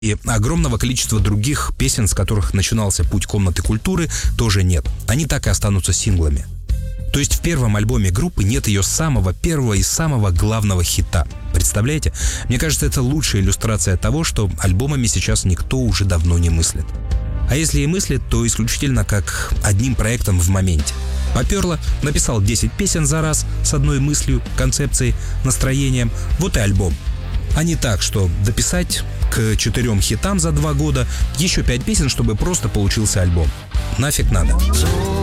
И огромного количества других песен, с которых начинался путь «Комнаты культуры», тоже нет. Они так и останутся синглами. То есть в первом альбоме группы нет ее самого первого и самого главного хита. Представляете? Мне кажется, это лучшая иллюстрация того, что альбомами сейчас никто уже давно не мыслит. А если и мыслит, то исключительно как одним проектом в моменте. Поперло, написал 10 песен за раз с одной мыслью, концепцией, настроением. Вот и альбом. А не так, что дописать к 4 хитам за 2 года еще 5 песен, чтобы просто получился альбом. Нафиг надо.